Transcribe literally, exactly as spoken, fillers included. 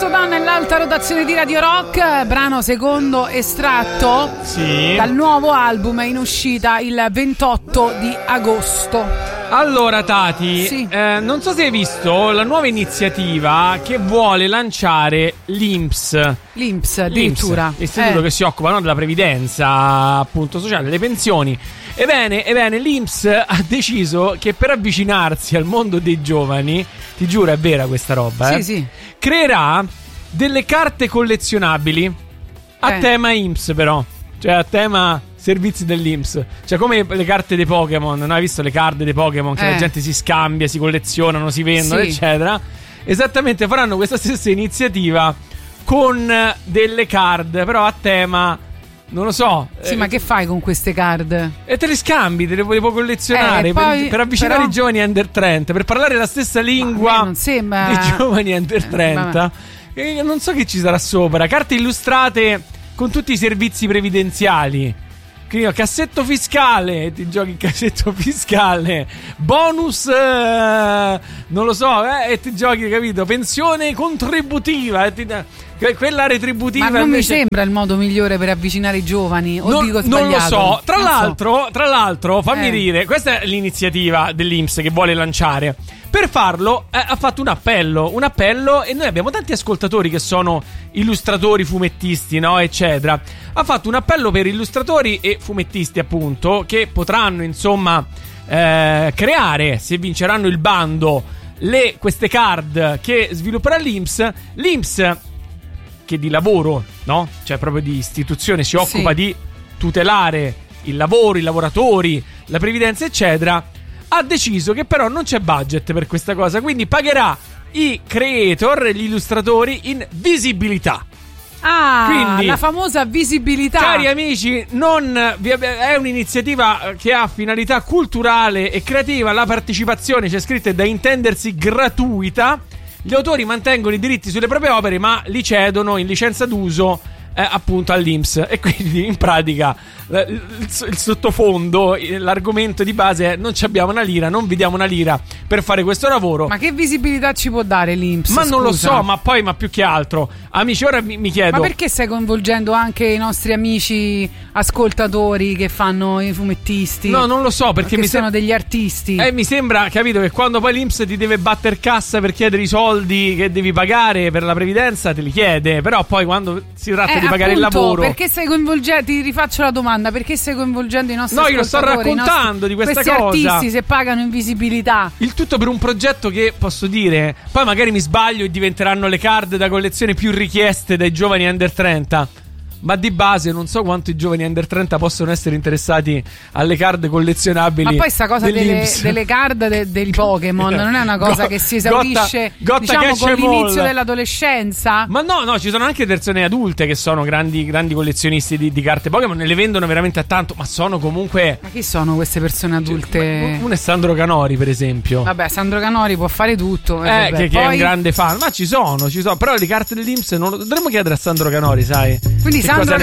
Mastodon nell'alta rotazione di Radio Rock, brano secondo estratto sì. dal nuovo album in uscita il ventotto di agosto. Allora Tati, sì. eh, non so se hai visto la nuova iniziativa che vuole lanciare l'I N P S. L'I N P S addirittura. L'istituto eh. che si occupa, no, della previdenza appunto sociale, delle pensioni. Ebbene, ebbene, l'I N P S ha deciso che per avvicinarsi al mondo dei giovani, ti giuro è vera questa roba, sì, eh, sì. creerà delle carte collezionabili a eh. tema I N P S però, cioè a tema servizi dell'I N P S, cioè come le carte dei Pokémon, non hai visto le card dei Pokémon che eh. la gente si scambia, si collezionano, si vendono, sì. eccetera. Esattamente, faranno questa stessa iniziativa con delle card però a tema, non lo so. Sì, eh, ma che fai con queste card? E te le scambi, te le puoi collezionare eh, poi, per, per avvicinare però, i giovani under trenta, per parlare la stessa lingua non sembra... dei giovani under trenta. Eh, e non so che ci sarà sopra. Carte illustrate con tutti i servizi previdenziali. Quindi cassetto fiscale, ti giochi il cassetto fiscale, bonus, eh, non lo so, eh, e ti giochi, capito? Pensione contributiva, e ti, quella retributiva. Ma non invece... mi sembra il modo migliore per avvicinare i giovani. O non, dico non lo sbagliato? so. Tra non l'altro, so. tra l'altro, fammi eh. dire, questa è l'iniziativa dell'I N P S che vuole lanciare. Per farlo eh, ha fatto un appello, un appello, e noi abbiamo tanti ascoltatori che sono illustratori, fumettisti, no, eccetera. Ha fatto un appello per illustratori e fumettisti, appunto, che potranno, insomma, eh, creare, se vinceranno il bando, le, queste card che svilupperà l'I N P S. L'I N P S, che di lavoro, no? Cioè proprio di istituzione, si occupa sì. di tutelare il lavoro, i lavoratori, la previdenza, eccetera. Ha deciso che però non c'è budget per questa cosa, quindi pagherà i creator, gli illustratori, in visibilità. Ah, quindi, la famosa visibilità. Cari amici, non è un'iniziativa che ha finalità culturale e creativa. La partecipazione, c'è scritto, è da intendersi gratuita. Gli autori mantengono i diritti sulle proprie opere, ma li cedono in licenza d'uso eh, appunto all'I N P S. E quindi in pratica il, il sottofondo, l'argomento di base è: non ci abbiamo una lira, non vi diamo una lira per fare questo lavoro. Ma che visibilità ci può dare l'I N P S? Ma scusa? non lo so, ma poi, ma più che altro, amici, ora mi, mi chiedo: ma perché stai coinvolgendo anche i nostri amici ascoltatori che fanno i fumettisti? No, non lo so, perché, perché mi sono sem- degli artisti. Eh, mi sembra, capito, che quando poi l'I N P S ti deve batter cassa per chiedere i soldi che devi pagare per la previdenza, te li chiede. Però poi quando si tratta eh, di pagare appunto, il lavoro, perché stai coinvolgendo? Ti rifaccio la domanda: perché stai coinvolgendo i nostri no, ascoltatori? io lo sto raccontando nostri, di questa questi cosa. Questi artisti se pagano in visibilità. Il tutto per un progetto che, posso dire, poi magari mi sbaglio e diventeranno le card da collezione più richieste dai giovani under trenta. Ma di base non so quanto i giovani under trenta possono essere interessati alle card collezionabili. Ma poi sta cosa delle, delle card de, dei Pokémon non è una cosa Go, che si esaurisce gotta, gotta diciamo con l'inizio mall. dell'adolescenza? Ma no, no, ci sono anche persone adulte che sono grandi, grandi collezionisti di, di carte Pokémon e le vendono veramente a tanto. Ma sono comunque... Ma chi sono queste persone adulte? Uno è Sandro Canori, per esempio. Vabbè, Sandro Canori può fare tutto. Eh, vabbè, che, che poi... è un grande fan. Ma ci sono, ci sono. Però le carte dell'I N P S non lo dovremmo chiedere a Sandro Canori, sai? Quindi che Sandro